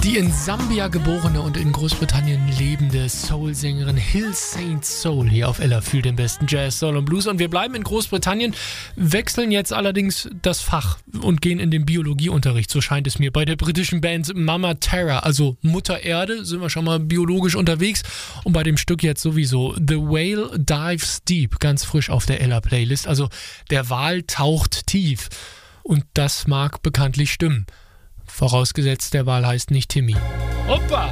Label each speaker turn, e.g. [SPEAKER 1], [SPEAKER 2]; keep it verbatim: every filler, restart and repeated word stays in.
[SPEAKER 1] Die in Sambia geborene und in Großbritannien lebende Soul-Sängerin Hill Saint Soul hier auf Ella fühlt den besten Jazz, Soul und Blues. Und wir bleiben in Großbritannien, wechseln jetzt allerdings das Fach und gehen in den Biologieunterricht, so scheint es mir. Bei der britischen Band Mama Terra, also Mutter Erde, sind wir schon mal biologisch unterwegs. Und bei dem Stück jetzt sowieso The Whale Dives Deep, ganz frisch auf der Ella-Playlist. Also der Wal taucht tief. Und das mag bekanntlich stimmen. Vorausgesetzt, der Wal heißt nicht Timmy. Hoppa!